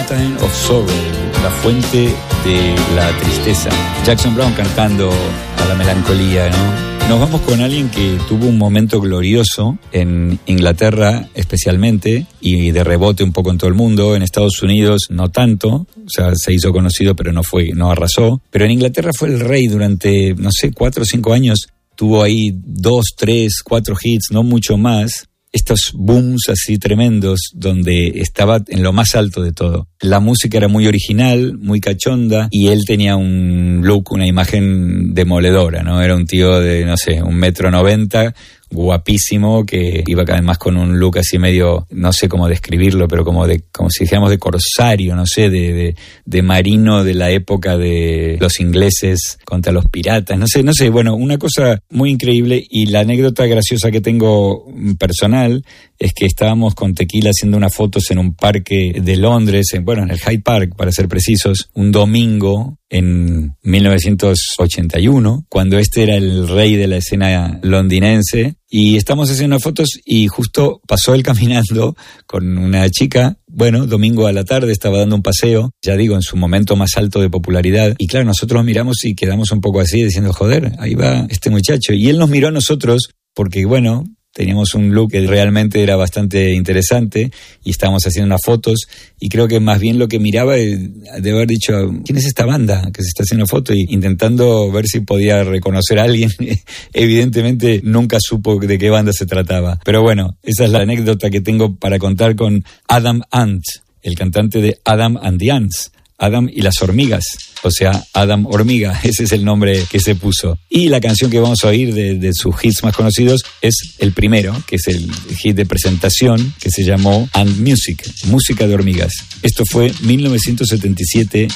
Fountain of Sorrow, la fuente de la tristeza. Jackson Browne cantando a la melancolía, ¿no? Nos vamos con alguien que tuvo un momento glorioso en Inglaterra especialmente, y de rebote un poco en todo el mundo. En Estados Unidos no tanto, o sea, se hizo conocido pero no arrasó. Pero en Inglaterra fue el rey durante, 4 o 5 años. Tuvo ahí 2, 3, 4 hits, no mucho más. Estos booms así tremendos donde estaba en lo más alto de todo. La música era muy original, muy cachonda, y él tenía un look, una imagen demoledora, ¿no? Era un tío de, 1,90 m, guapísimo, que iba cada vez más con un look así medio, no sé cómo describirlo, pero como si dijéramos de corsario, de marino de la época de los ingleses contra los piratas, no sé, bueno, una cosa muy increíble. Y la anécdota graciosa que tengo personal es que estábamos con Tequila haciendo unas fotos en un parque de Londres, en el Hyde Park para ser precisos, un domingo en 1981, cuando este era el rey de la escena londinense, y estamos haciendo unas fotos y justo pasó él caminando con una chica. Domingo a la tarde, estaba dando un paseo, ya digo, en su momento más alto de popularidad, y claro, nosotros miramos y quedamos un poco así diciendo, joder, ahí va este muchacho, y él nos miró a nosotros porque teníamos un look que realmente era bastante interesante y estábamos haciendo unas fotos, y creo que más bien lo que miraba de haber dicho, ¿quién es esta banda que se está haciendo foto? Y intentando ver si podía reconocer a alguien. Evidentemente nunca supo de qué banda se trataba. Pero bueno, esa es la anécdota que tengo para contar con Adam Ant, el cantante de Adam and the Ants. Adam y las hormigas, o sea, Adam Hormiga, ese es el nombre que se puso. Y la canción que vamos a oír de sus hits más conocidos es el primero, que es el hit de presentación, que se llamó And Music, música de hormigas. Esto fue 1977